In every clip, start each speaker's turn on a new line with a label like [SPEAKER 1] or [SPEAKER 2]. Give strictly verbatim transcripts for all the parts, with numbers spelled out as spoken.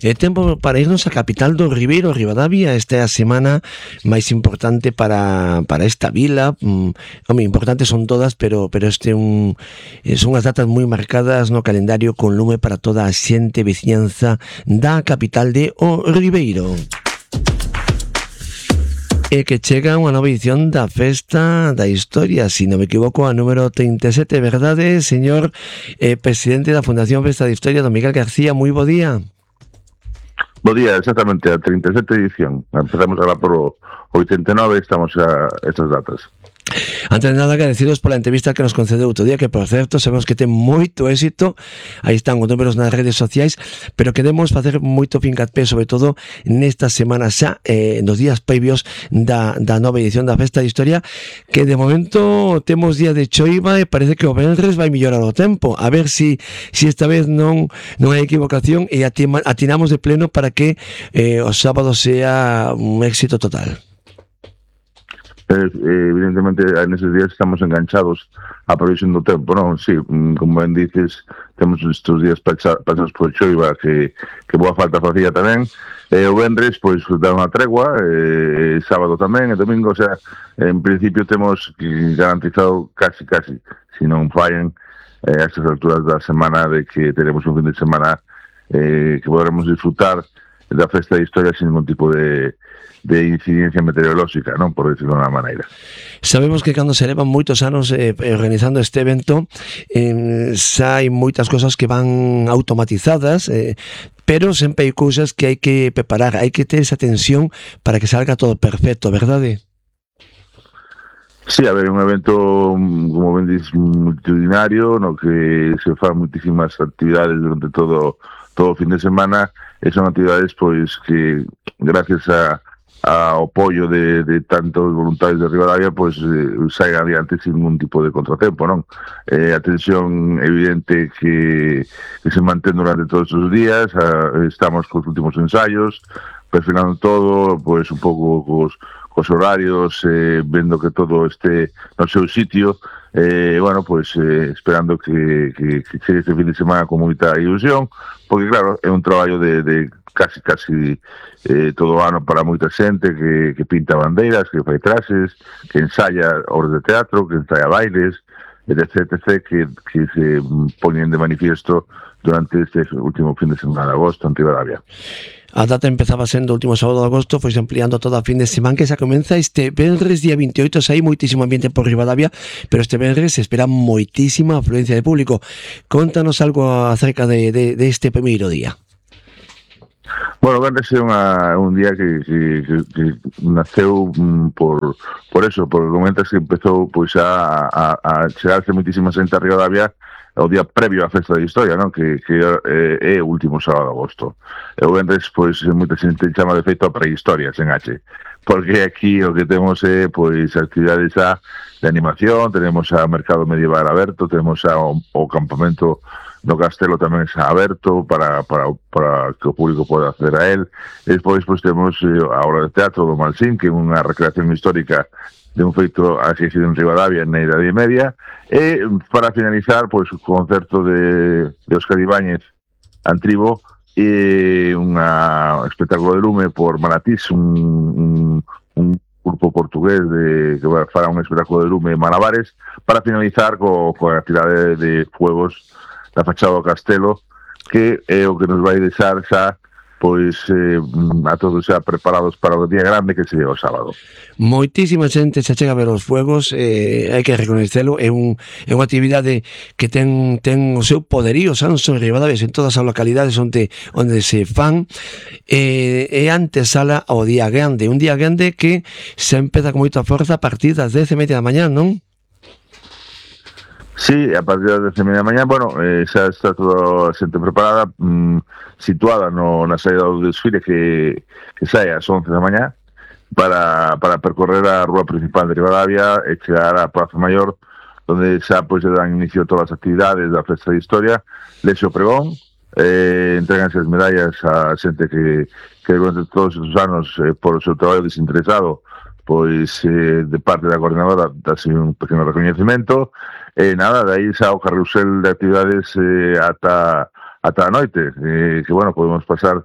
[SPEAKER 1] É tempo para irnos á capital do Ribeiro, Ribadavia. Esta é a semana máis importante para, para esta vila. Mm, home, importantes son todas, pero, pero este é un, son as datas moi marcadas no calendario con lume para toda a xente veciñanza da capital de O Ribeiro. E que chega unha nova edición da Festa da Historia, se non me equivoco, a número trinta e sete, verdade, señor eh, presidente da Fundación Festa da Historia, don Miguel García, moi bo día.
[SPEAKER 2] Bo día, exactamente, a trinta e sete edición. Empezamos agora por o oitenta e nove, estamos a estas datas.
[SPEAKER 1] Antes de nada, agradecidos pola entrevista que nos concedeu outro día, que por certo sabemos que ten moito éxito. Aí están os números nas redes sociais, pero queremos facer moito fincapé, sobre todo nesta semana xa, eh, nos días previos da, da nova edición da Festa de Historia, que de momento temos día de choiva e parece que o venres vai mellorar o tempo. A ver si, si esta vez non, non hai equivocación e atinamos de pleno para que eh, o sábado sea un éxito total.
[SPEAKER 2] Eh, evidentemente, neses días estamos enganchados á previsión do tempo, non? Sí, como ben dices, temos estes días pasados por choiva que, que boa falta facía tamén. Eh, o venres, pois, dá unha tregua, eh, sábado tamén, e domingo, o sea, en principio temos garantizado casi, casi, se non fallen, eh, a estas alturas da semana, de que teremos un fin de semana eh, que podremos disfrutar da Festa de Historia sin ningún tipo de de incidencia meteorolóxica, non, por decirlo de unha maneira.
[SPEAKER 1] Sabemos que cando se levan moitos anos eh, organizando este evento, eh, xa hai moitas cosas que van automatizadas, eh, pero sempre hai cousas que hai que preparar, hai que ter esa tensión para que salga todo perfecto, verdade?
[SPEAKER 2] Sí, a ver, un evento, como ben dices, multitudinario, no que se fan muitísimas actividades durante todo todo o fin de semana, e son actividades pois que gracias a ao apoio de, de tantos voluntarios de Ribadavia, pois eh, saen adiante sin ningún tipo de contratempo, non? Eh, a tensión evidente que, que se mantén durante todos os días, a, estamos cos últimos ensaios, perfilando todo, pois un pouco cos, cos horarios, eh, vendo que todo este no seu sitio, eh, bueno, pois eh, esperando que, que, que chegue este fin de semana con moita ilusión, porque claro, é un traballo de, de casi, casi eh, todo o ano para moita xente que, que pinta bandeiras, que fai traxes, que ensaya obras de teatro, que ensaya bailes, etc, etc, que, que se poñen de manifiesto durante este último fin de semana de agosto en Ribadavia.
[SPEAKER 1] A data empezaba sendo o último sábado de agosto, foi ampliando todo a fin de semana, que xa comeza este venres día vinte e oito. Xa hai moitísimo ambiente por Ribadavia, pero este venres se espera moitísima afluencia de público. Contanos algo acerca de, de, de este primeiro día.
[SPEAKER 2] Bueno, venres é unha, un día que, que, que, que naceu mm, por, por eso, por comentas que empezou pois, a, a, a chegarse moitísima xente a Ribadavia o día previo á Festa de Historia, non? Que, que é, é o último sábado de agosto. E o venres, pois, moita xente chama de feito a prehistoria, sen H. Porque aquí o que temos é, pois, actividades a, de animación, tenemos a mercado medieval aberto, tenemos a, o, o campamento no castelo tamén xa aberto para, para, para que o público poda acceder a él. E despois, pois, temos eh, a obra de teatro do Malsín, que é unha recreación histórica de un feito axixido en Ribadavia na Idade Media. E, para finalizar, pois, o concerto de, de Óscar Ibáñez Antribo e un espectáculo de lume por Manatís, un, un, un grupo portugués de, que fará un espectáculo de lume en Malabares, para finalizar co, co actividade de fuegos da fachada do castelo, que é o que nos vai deixar xa pois eh, a todos xa preparados para o día grande que se o sábado.
[SPEAKER 1] Moitísima xente xa chega a ver os fuegos, eh, hai que recoñecelo, é, un, é unha actividade que ten, ten o seu poderío, xa non son Ribadavia, en todas as localidades onde, onde se fan, eh, e antesala ao día grande, un día grande que se empeza con moita forza a partir das dez e media da mañá, non?
[SPEAKER 2] Sí, a partir das dez e media da mañá, bueno, eh, xa está toda a xente preparada, mmm, situada no, na saída do desfile que, que sai ás once da mañá para, para percorrer a rúa principal de Ribadavia e chegar á Praza Maior, onde xa pois, dan inicio a todas as actividades da Festa de Historia, lexe o pregón, eh, entreganse as medallas a xente que, que durante todos os anos, eh, por o seu traballo desinteresado, pois eh, de parte da coordinadora dase un pequeno recoñecemento. E eh, nada, de aí xa o carrusel de actividades eh, ata, ata a noite, eh, que bueno, podemos pasar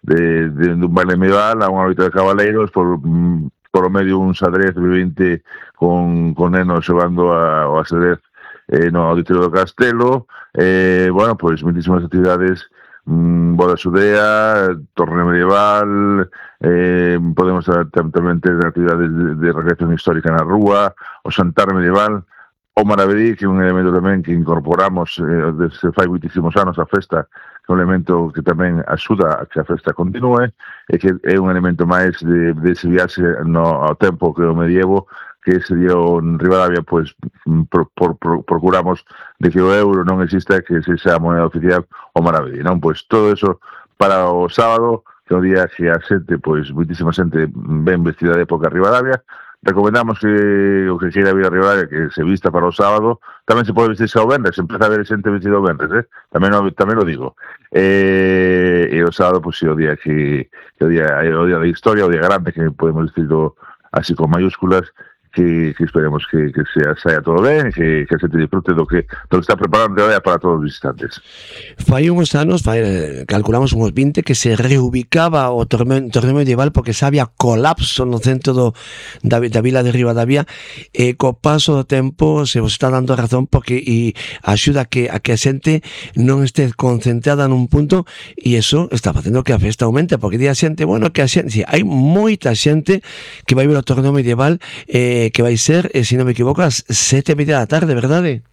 [SPEAKER 2] de, de, de un baile medieval a unha loita de cabaleiros por, por o medio un xadrez vivinte con, con nenos xogando a, o xadrez eh, no auditorio do Castelo, eh, bueno, pois muitísimas actividades, mm, boda xudea, torneo medieval, eh, podemos tamén ter actividades de, de recreación histórica na rúa, o xantar medieval, o Maravedí, que é un elemento tamén que incorporamos eh, desde fai muitísimos anos a festa, que é un elemento que tamén axuda a que a festa continue, e que é un elemento máis de, de ese viaxe no, ao tempo que o medievo, que ese día en Ribadavia, pois, por, por, por, procuramos de que o euro non exista, que se xa a moneda oficial o Maravedí, non? Pois todo eso para o sábado, que é o día que a xente, pois, muitísima xente ven vestida de época a Ribadavia. Recomendamos que o que queira vir a Ribadavia que se vista para o sábado. Tamén se pode vestirse ao venres, empeza a ver xente vestida ao venres, eh? Tamén, tamén lo digo. Eh, e o sábado, pois, é o día que, que o día, é o día da historia, o día grande, que podemos vestirlo así con mayúsculas, que, que esperemos que, que sea, saia todo ben, que, que a xente disfrute do que, do que está preparando de para todos os visitantes.
[SPEAKER 1] Fai uns anos, fai, calculamos uns vinte, que se reubicaba o torneo, torneo medieval porque xa había colapso no centro do, da, da vila de Ribadavia, e co paso do tempo se vos está dando razón porque e axuda a que a que a xente non este concentrada nun punto, e eso está facendo que a festa aumente, porque di a xente, bueno, que a xente, si, hai moita xente que vai ver o torneo medieval, eh, que vai ser, eh, se non me equivoco, as sete e media da tarde, verdade?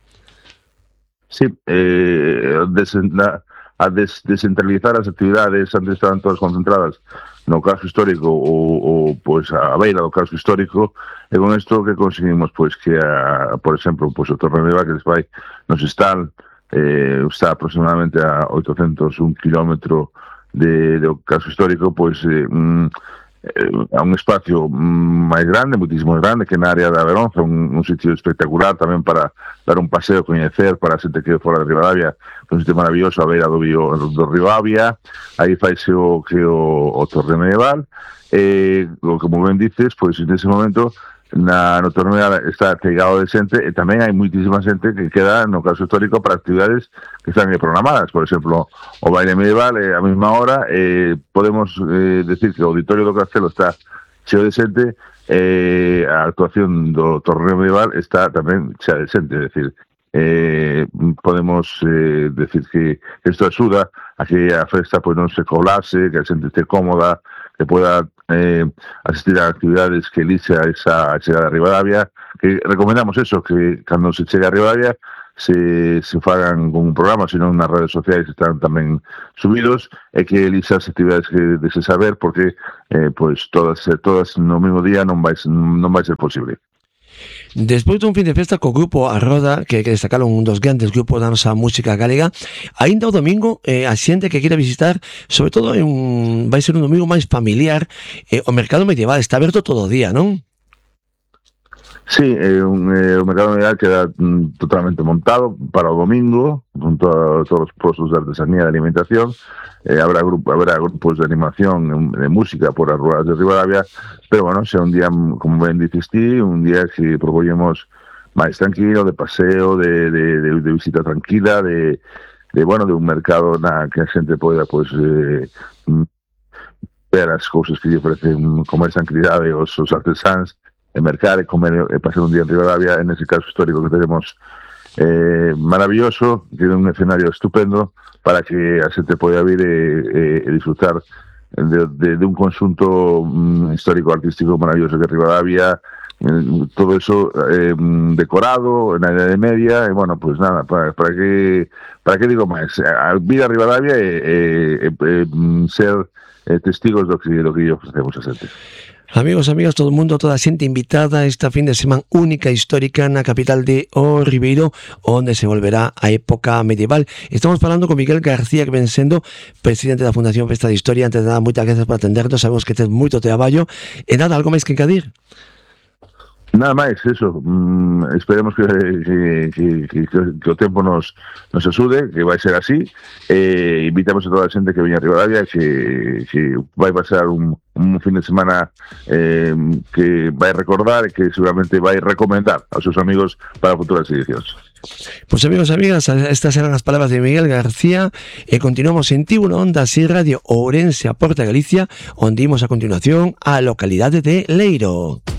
[SPEAKER 2] Sí, eh, desen, a des, descentralizar as actividades, antes estaban todas concentradas no casco histórico ou, ou pois a beira do casco histórico, e con isto que conseguimos, pois que a, por exemplo, pois o torneo medieval que se fai nos Estal, eh, está aproximadamente a oitocentos un kilómetros de, do casco histórico, pois eh, mm, a un espacio máis grande, muitísimo grande, que na área da Veronza, un, un sitio espectacular tamén para dar un paseo, coñecer para a xente que fora de Ribadavia, un sitio maravilloso a beira do, bio, do Ribadavia. Aí faise o que o, o torneo medieval, e, como ben dices, pois nese momento na, no torneo está chegado de xente, e tamén hai muitísima xente que queda no caso histórico para actividades que están programadas. Por exemplo, o baile medieval é a mesma hora, eh, podemos eh, decir que o auditorio do Castelo está cheo de xente, eh, a actuación do torneo medieval está tamén chea de xente, é dicir, eh, podemos eh, decir que isto axuda a que a festa pois, non se colase, que a xente este cómoda, que pueda eh, asistir a actividades que elixa esa chegada a Ribadavia, que recomendamos eso, que cando se chega a Ribadavia se, se fagan con un programa, senón nas redes sociais están tamén subidos, e que elixa as actividades que dese saber, porque eh, pois todas todas no mesmo día non vai, non vai ser posible.
[SPEAKER 1] Despois dun fin de festa co grupo A Roda, que, que destacaron un dos grandes grupos da nosa música galega, aínda o domingo eh, a xente que queira visitar, sobre todo un, vai ser un domingo máis familiar, eh, o mercado medieval está aberto todo o día, non?
[SPEAKER 2] Sí, eh, un, eh, o mercado medieval queda mm, totalmente montado para o domingo, junto a todos os postos de artesanía e de alimentación. Eh, habrá, grupo, habrá grupos de animación, de música por as ruas de Ribadavia, pero bueno, sea un día, como ben dices ti, un día que propoñemos máis tranquilo, de paseo, de, de, de, de visita tranquila, de, de bueno, de un mercado na que a xente poida, pois, eh, ver as cousas que lle ofrecen con máis tranquilidade os, os artesáns, e mercar e comer e pasar un día en Ribadavia, en ese caso histórico que tenemos eh, maravilloso, que é un escenario estupendo para que a xente poida vir e, e, e disfrutar de, de, de un conxunto um, histórico-artístico maravilloso que é Ribadavia, eh, todo eso eh, decorado na Idade Media, e bueno, pues nada, para, para que para que digo máis, a vir a Ribadavia e, e, e, e ser eh, testigos do que, do que lle ofrecemos a xente.
[SPEAKER 1] Amigos, amigas, todo o mundo, toda a xente invitada esta fin de semana única histórica na capital de O Ribeiro, onde se volverá a época medieval. Estamos falando con Miguel García, que ven sendo presidente da Fundación Festa de Historia. Antes de nada, moitas gracias por atendernos, sabemos que tes moito traballo. E nada, algo máis que encadir?
[SPEAKER 2] Nada máis, eso. Mm, esperemos que, que, que, que, que o tempo nos, nos axude, que vai ser así. Eh, invitamos a toda a xente que veña a Ribadavia, que, que vai pasar un, un fin de semana eh, que vai recordar e que seguramente vai recomendar aos seus amigos para futuras edicións.
[SPEAKER 1] Pues amigos e amigas, estas eran as palabras de Miguel García e continuamos en Tibuno Onda Así Radio Ourense a Porta Galicia, onde imos a continuación á localidade de Leiro.